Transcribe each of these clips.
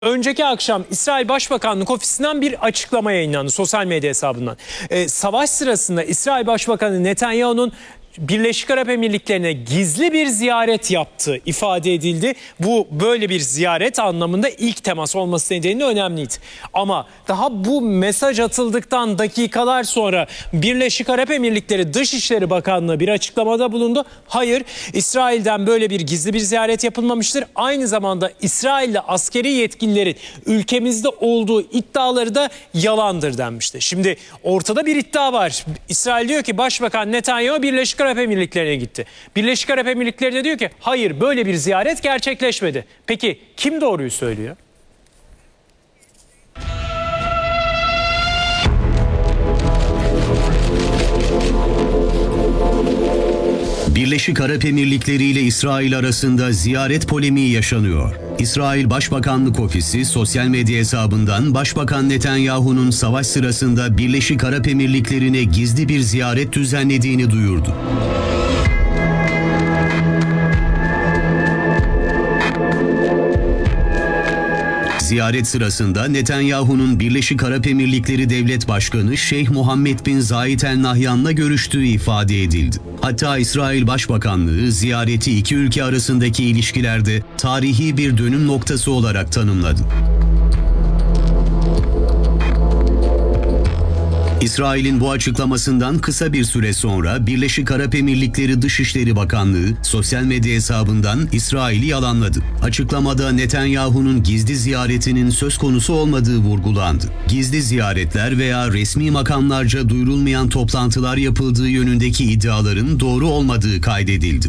Önceki akşam İsrail Başbakanlık Ofisi'nden bir açıklama yayınlandı sosyal medya hesabından. Savaş sırasında İsrail Başbakanı Netanyahu'nun Birleşik Arap Emirlikleri'ne gizli bir ziyaret yaptığı ifade edildi. Bu böyle bir ziyaret anlamında ilk temas olması nedeniyle önemliydi. Ama daha bu mesaj atıldıktan dakikalar sonra Birleşik Arap Emirlikleri Dışişleri Bakanlığı bir açıklamada bulundu. Hayır, İsrail'den böyle bir gizli bir ziyaret yapılmamıştır. Aynı zamanda İsrail'li askeri yetkililerin ülkemizde olduğu iddiaları da yalandır denmişti. Şimdi ortada bir iddia var. İsrail diyor ki Başbakan Netanyahu Birleşik Arap Emirlikleri'ne gitti. Birleşik Arap Emirlikleri de diyor ki hayır, böyle bir ziyaret gerçekleşmedi. Peki kim doğruyu söylüyor? Birleşik Arap Emirlikleri ile İsrail arasında ziyaret polemiği yaşanıyor. İsrail Başbakanlık Ofisi sosyal medya hesabından Başbakan Netanyahu'nun savaş sırasında Birleşik Arap Emirlikleri'ne gizli bir ziyaret düzenlediğini duyurdu. Ziyaret sırasında Netanyahu'nun Birleşik Arap Emirlikleri Devlet Başkanı Şeyh Muhammed bin Zayed El Nahyan'la görüştüğü ifade edildi. Hatta İsrail Başbakanlığı ziyareti iki ülke arasındaki ilişkilerde tarihi bir dönüm noktası olarak tanımladı. İsrail'in bu açıklamasından kısa bir süre sonra Birleşik Arap Emirlikleri Dışişleri Bakanlığı sosyal medya hesabından İsrail'i yalanladı. Açıklamada Netanyahu'nun gizli ziyaretinin söz konusu olmadığı vurgulandı. Gizli ziyaretler veya resmi makamlarca duyurulmayan toplantılar yapıldığı yönündeki iddiaların doğru olmadığı kaydedildi.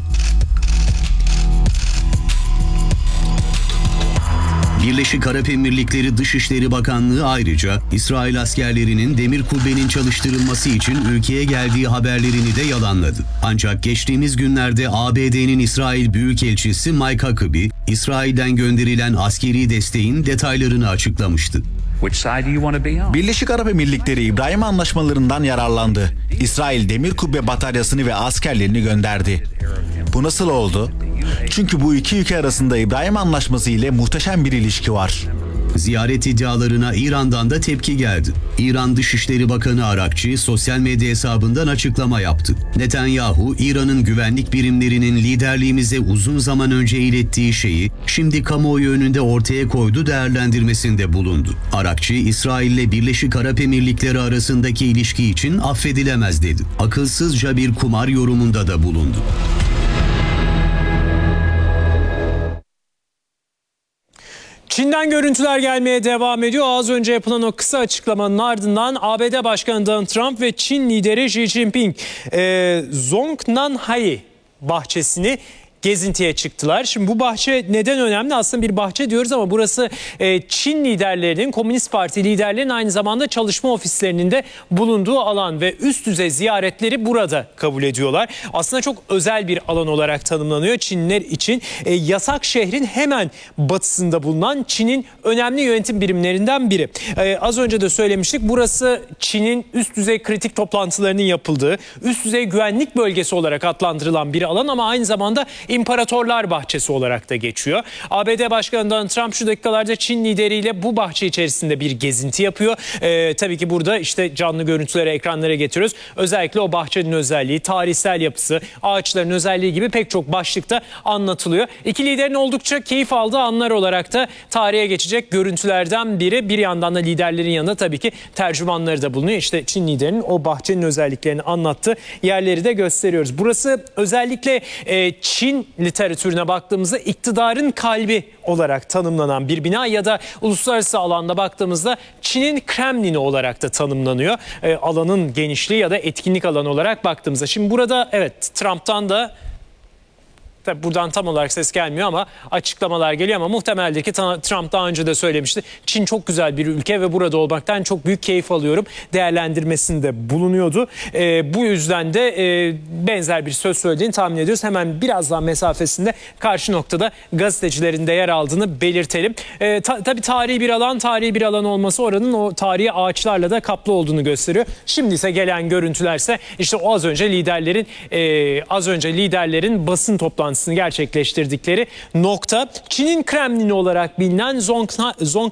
Birleşik Arap Emirlikleri Dışişleri Bakanlığı ayrıca İsrail askerlerinin demir kubbenin çalıştırılması için ülkeye geldiği haberlerini de yalanladı. Ancak geçtiğimiz günlerde ABD'nin İsrail Büyükelçisi Mike Huckabee, İsrail'den gönderilen askeri desteğin detaylarını açıklamıştı. Birleşik Arap Emirlikleri İbrahim Anlaşmalarından yararlandı. İsrail demir kubbe bataryasını ve askerlerini gönderdi. Bu nasıl oldu? Çünkü bu iki ülke arasında İbrahim Anlaşması ile muhteşem bir ilişki var. Ziyaret iddialarına İran'dan da tepki geldi. İran Dışişleri Bakanı Arakçı sosyal medya hesabından açıklama yaptı. Netanyahu, İran'ın güvenlik birimlerinin liderliğimize uzun zaman önce ilettiği şeyi şimdi kamuoyu önünde ortaya koydu değerlendirmesinde bulundu. Arakçı, İsrail ile Birleşik Arap Emirlikleri arasındaki ilişki için affedilemez dedi. Akılsızca bir kumar yorumunda da bulundu. Çin'den görüntüler gelmeye devam ediyor. Az önce yapılan o kısa açıklamanın ardından ABD Başkanı Donald Trump ve Çin lideri Xi Jinping Zhongnanhai bahçesini gezintiye çıktılar. Şimdi bu bahçe neden önemli? Aslında bir bahçe diyoruz ama burası Çin liderlerinin, Komünist Parti liderlerinin aynı zamanda çalışma ofislerinin de bulunduğu alan ve üst düzey ziyaretleri burada kabul ediyorlar. Aslında çok özel bir alan olarak tanımlanıyor Çinliler için. Yasak şehrin hemen batısında bulunan Çin'in önemli yönetim birimlerinden biri. Az önce de söylemiştik, burası Çin'in üst düzey kritik toplantılarının yapıldığı, üst düzey güvenlik bölgesi olarak adlandırılan bir alan ama aynı zamanda İmparatorlar Bahçesi olarak da geçiyor. ABD Başkanı Donald Trump şu dakikalarda Çin lideriyle bu bahçe içerisinde bir gezinti yapıyor. Tabii ki burada işte canlı görüntüleri ekranlara getiriyoruz. Özellikle o bahçenin özelliği, tarihsel yapısı, ağaçların özelliği gibi pek çok başlıkta anlatılıyor. İki liderin oldukça keyif aldığı anlar olarak da tarihe geçecek görüntülerden biri. Bir yandan da liderlerin yanında tabii ki tercümanları da bulunuyor. İşte Çin liderinin o bahçenin özelliklerini anlattığı yerleri de gösteriyoruz. Burası özellikle Çin literatürüne baktığımızda iktidarın kalbi olarak tanımlanan bir bina ya da uluslararası alanda baktığımızda Çin'in Kremlini olarak da tanımlanıyor. Alanın genişliği ya da etkinlik alanı olarak baktığımızda. Şimdi burada evet, Trump'tan da tabii buradan tam olarak ses gelmiyor ama açıklamalar geliyor ama muhtemeldir ki Trump daha önce de söylemişti. Çin çok güzel bir ülke ve burada olmaktan çok büyük keyif alıyorum değerlendirmesinde bulunuyordu. Bu yüzden de benzer bir söz söylediğini tahmin ediyoruz. Hemen biraz daha mesafesinde karşı noktada gazetecilerin de yer aldığını belirtelim. Tabii tarihi bir alan olması oranın o tarihi ağaçlarla da kaplı olduğunu gösteriyor. Şimdi ise gelen görüntülerse işte o az önce liderlerin basın toplantısı toplantısını gerçekleştirdikleri nokta. Çin'in Kremlini olarak bilinen Zhongnan